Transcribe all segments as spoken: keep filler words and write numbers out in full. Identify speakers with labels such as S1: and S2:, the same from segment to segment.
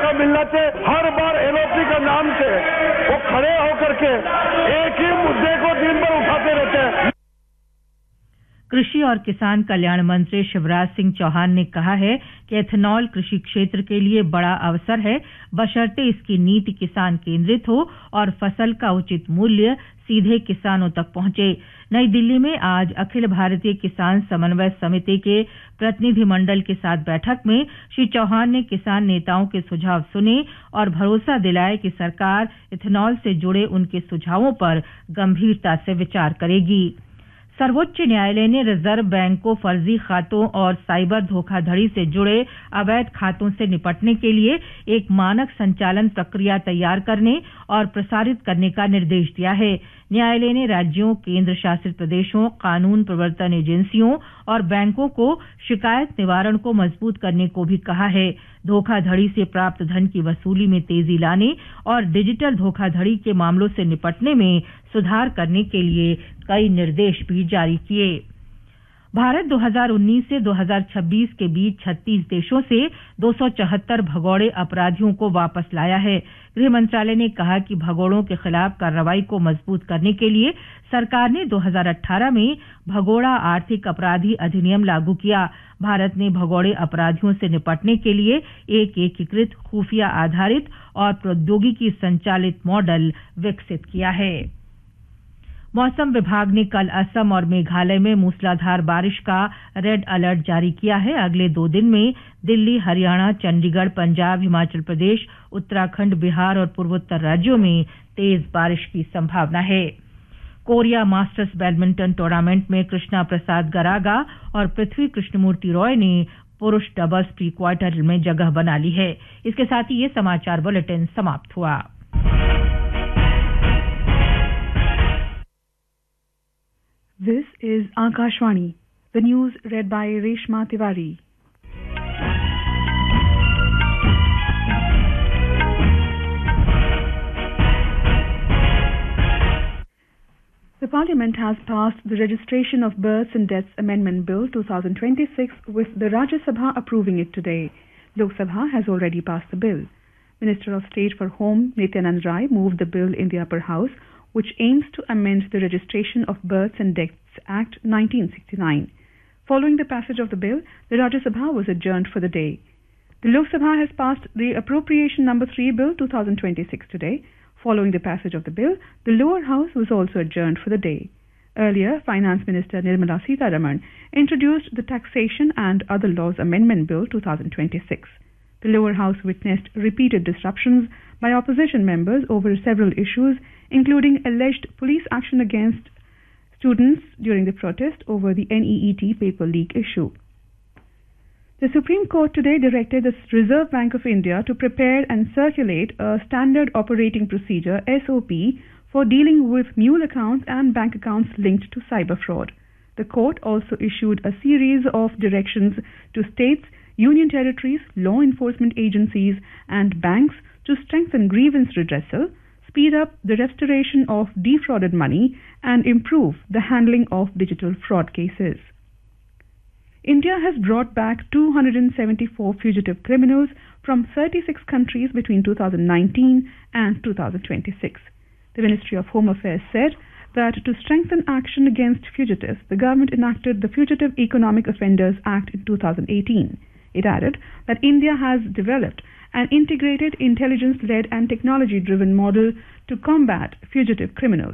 S1: का मिलत है, हर बार एलओपी का नाम से वो खड़े होकर के एक ही मुद्दे को दिन भर उठाते रहते हैं।
S2: कृषि और किसान कल्याण मंत्री शिवराज सिंह चौहान ने कहा है कि एथेनॉल कृषि क्षेत्र के लिए बड़ा अवसर है, बशर्ते इसकी नीति किसान केंद्रित हो और फसल का उचित मूल्य सीधे किसानों तक पहुंचे। नई दिल्ली में आज अखिल भारतीय किसान समन्वय समिति के प्रतिनिधिमंडल के साथ बैठक में श्री चौहान ने किसान नेताओं के सुझाव सुने और भरोसा दिलाया कि सरकार एथेनॉल से जुड़े उनके सुझावों पर गंभीरता से विचार करेगी। सर्वोच्च न्यायालय ने रिजर्व बैंक को फर्जी खातों और साइबर धोखाधड़ी से जुड़े अवैध खातों से निपटने के लिए एक मानक संचालन प्रक्रिया तैयार करने और प्रसारित करने का निर्देश दिया है। न्यायालय ने राज्यों, केंद्र शासित प्रदेशों, कानून प्रवर्तन एजेंसियों और बैंकों को शिकायत निवारण को मजबूत करने को भी कहा है। धोखाधड़ी से प्राप्त धन की वसूली में तेजी लाने और डिजिटल धोखाधड़ी के मामलों से निपटने में सुधार करने के लिए कई निर्देश भी जारी किए। भारत दो हज़ार उन्नीस से दो हज़ार छब्बीस के बीच छत्तीस देशों से दो सौ चौहत्तर भगौड़े अपराधियों को वापस लाया है। गृह मंत्रालय ने कहा कि भगौड़ों के खिलाफ कार्रवाई को मजबूत करने के लिए सरकार ने दो हज़ार अठारह में भगोड़ा आर्थिक अपराधी अधिनियम लागू किया। भारत ने भगौड़े अपराधियों से निपटने के लिए एक एकीकृत खुफिया आधारित और प्रौद्योगिकी संचालित मॉडल विकसित किया है। मौसम विभाग ने कल असम और मेघालय में मूसलाधार बारिश का रेड अलर्ट जारी किया है। अगले दो दिन में दिल्ली, हरियाणा, चंडीगढ़, पंजाब, हिमाचल प्रदेश, उत्तराखंड, बिहार और पूर्वोत्तर राज्यों में तेज बारिश की संभावना है। कोरिया मास्टर्स बैडमिंटन टूर्नामेंट में कृष्णा प्रसाद गरागा और पृथ्वी कृष्णमूर्ति रॉय ने पुरुष डबल्स प्री क्वार्टर में जगह बना ली है। इसके साथ ही ये समाचार बुलेटिन समाप्त हुआ।
S3: This is Akashvani. The news read by Reshma Tiwari. The Parliament has passed the Registration of Births and Deaths Amendment Bill twenty twenty-six with the Rajya Sabha approving it today. Lok Sabha has already passed the bill. Minister of State for Home Nityanand Rai moved the bill in the upper house, which aims to amend the Registration of Births and Deaths Act nineteen sixty-nine. Following the passage of the bill, the Rajya Sabha was adjourned for the day. The Lok Sabha has passed the Appropriation Number three Bill twenty twenty-six today. Following the passage of the bill, the lower house was also adjourned for the day. Earlier, Finance Minister Nirmala Sitharaman introduced the Taxation and Other Laws Amendment Bill twenty twenty-six. The lower house witnessed repeated disruptions by opposition members over several issues, including alleged police action against students during the protest over the N E E T paper leak issue. The Supreme Court today directed the Reserve Bank of India to prepare and circulate a Standard Operating Procedure S O P for dealing with mule accounts and bank accounts linked to cyber fraud. The court also issued a series of directions to states, union territories, law enforcement agencies, and banks to strengthen grievance redressal, speed up the restoration of defrauded money, and improve the handling of digital fraud cases. India has brought back two hundred seventy-four fugitive criminals from thirty-six countries between two thousand nineteen and two thousand twenty-six. The Ministry of Home Affairs said that to strengthen action against fugitives, the government enacted the Fugitive Economic Offenders Act in two thousand eighteen. It added that India has developed an integrated intelligence-led and technology-driven model to combat fugitive criminals.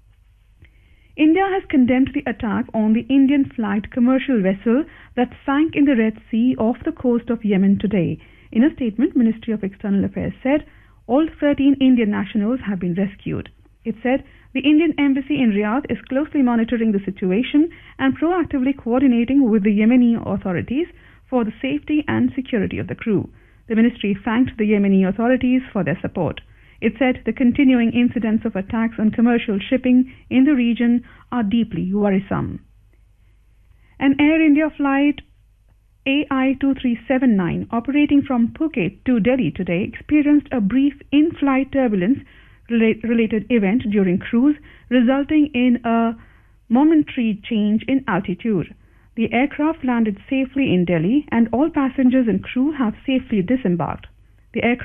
S3: India has condemned the attack on the Indian-flagged commercial vessel that sank in the Red Sea off the coast of Yemen today. In a statement, Ministry of External Affairs said all thirteen Indian nationals have been rescued. It said the Indian Embassy in Riyadh is closely monitoring the situation and proactively coordinating with the Yemeni authorities for the safety and security of the crew. The ministry thanked the Yemeni authorities for their support. It said the continuing incidents of attacks on commercial shipping in the region are deeply worrisome. An Air India flight A I two three seven nine operating from Phuket to Delhi today experienced a brief in-flight turbulence related event during cruise, resulting in a momentary change in altitude. The aircraft landed safely in Delhi and all passengers and crew have safely disembarked. The aircraft